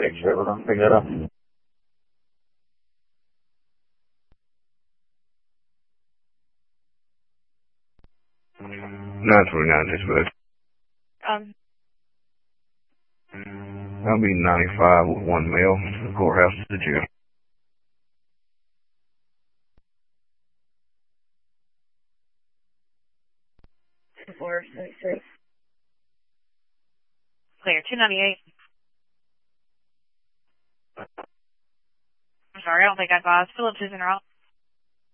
make sure we're going to pick that up. 929 dispatch. I'll be 95 with one male. The courthouse is the jail. 473. Clear. 298. I'm sorry, I don't think I got Phillips isn't out.